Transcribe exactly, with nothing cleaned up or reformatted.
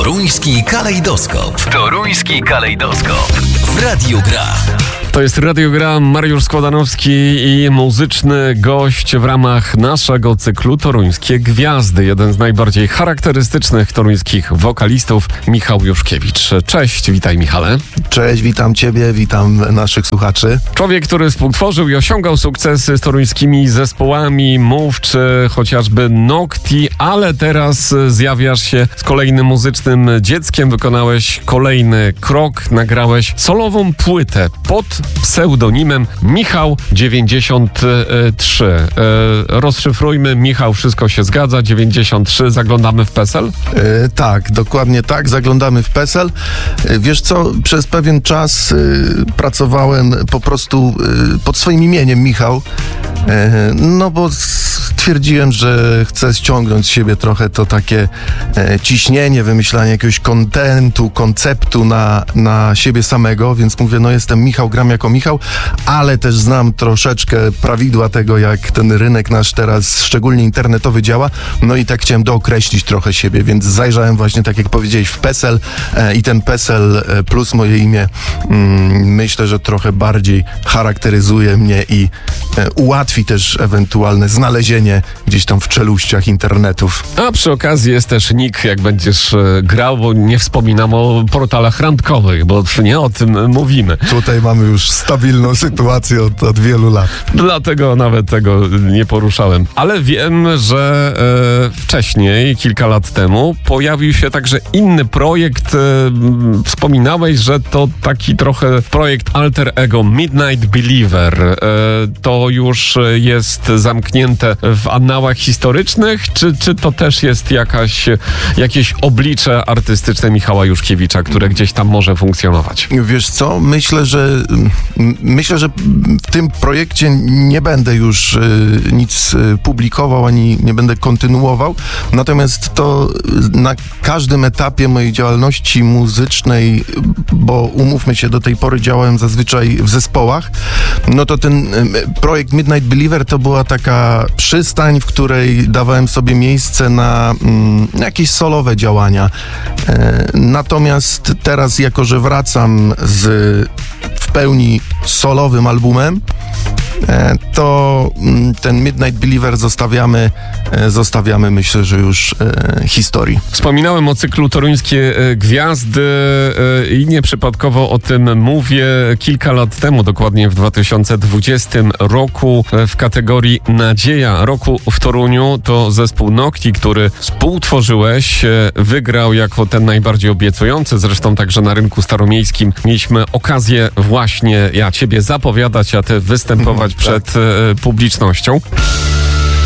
Toruński kalejdoskop. Toruński kalejdoskop. W Radiu Gra. To jest Radio Gra, Mariusz Składanowski i muzyczny gość w ramach naszego cyklu Toruńskie Gwiazdy. Jeden z najbardziej charakterystycznych toruńskich wokalistów, Michał Juszkiewicz. Cześć, witaj Michale. Cześć, witam Ciebie, witam naszych słuchaczy. Człowiek, który współtworzył i osiągał sukcesy z toruńskimi zespołami Move czy chociażby Nocti, ale teraz zjawiasz się z kolejnym muzycznym dzieckiem, wykonałeś kolejny krok, nagrałeś solową płytę pod pseudonimem Michał dziewięćdziesiąt trzy. E, rozszyfrujmy, Michał, wszystko się zgadza, dziewięćdziesiąt trzy, zaglądamy w PESEL? E, tak, dokładnie tak, zaglądamy w PESEL. E, wiesz co, przez pewien czas e, pracowałem po prostu e, pod swoim imieniem Michał, e, no bo stwierdziłem, że chcę ściągnąć z siebie trochę to takie e, ciśnienie, wymyślanie jakiegoś kontentu, konceptu na, na siebie samego, więc mówię, no jestem Michał, gram jako Michał, ale też znam troszeczkę prawidła tego, jak ten rynek nasz teraz, szczególnie internetowy, działa, no i tak chciałem dookreślić trochę siebie, więc zajrzałem właśnie, tak jak powiedziałeś, w PESEL e, i ten PESEL e, plus moje imię mm, myślę, że trochę bardziej charakteryzuje mnie i e, ułatwi też ewentualne znalezienie gdzieś tam w czeluściach internetów. A przy okazji jest też nick, jak będziesz e, grał, bo nie wspominam o portalach randkowych, bo nie o tym mówimy. Tutaj mamy już stabilną sytuację od, od wielu lat. Dlatego nawet tego nie poruszałem. Ale wiem, że e, wcześniej, kilka lat temu, pojawił się także inny projekt. E, wspominałeś, że to taki trochę projekt alter ego, Midnight Believer. E, to już jest zamknięte w annałach historycznych, czy, czy to też jest jakaś, jakieś oblicze artystyczne Michała Juszkiewicza, które gdzieś tam może funkcjonować? Wiesz co, myślę, że myślę, że w tym projekcie nie będę już y, nic y, publikował, ani nie będę kontynuował, natomiast to na każdym etapie mojej działalności muzycznej, bo umówmy się, do tej pory działałem zazwyczaj w zespołach, no to ten y, projekt Midnight Believer to była taka przystań, w której dawałem sobie miejsce na y, jakieś solowe działania. Y, natomiast teraz, jako że wracam z w pełni solowym albumem, to ten Midnight Believer zostawiamy, zostawiamy myślę, że już e, historii. Wspominałem o cyklu Toruńskie Gwiazdy e, i nieprzypadkowo o tym mówię. Kilka lat temu, dokładnie w dwa tysiące dwudziestym roku, w kategorii Nadzieja Roku w Toruniu, to zespół Nocti, który współtworzyłeś, wygrał jako ten najbardziej obiecujący. Zresztą także na rynku staromiejskim mieliśmy okazję właśnie ja ciebie zapowiadać, a ty występować przed e, publicznością.